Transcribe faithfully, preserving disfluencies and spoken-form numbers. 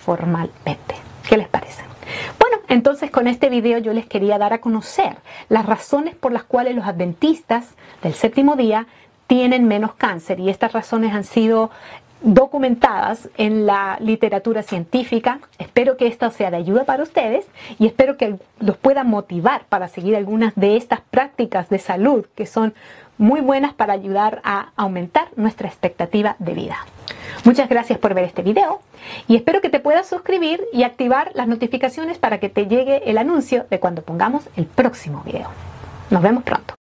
formalmente. ¿Qué les parece? Bueno, entonces con este video yo les quería dar a conocer las razones por las cuales los adventistas del séptimo día tienen menos cáncer, y estas razones han sido documentadas en la literatura científica. Espero que esto sea de ayuda para ustedes y espero que los pueda motivar para seguir algunas de estas prácticas de salud que son muy buenas para ayudar a aumentar nuestra expectativa de vida. Muchas gracias por ver este video y espero que te puedas suscribir y activar las notificaciones para que te llegue el anuncio de cuando pongamos el próximo video. Nos vemos pronto.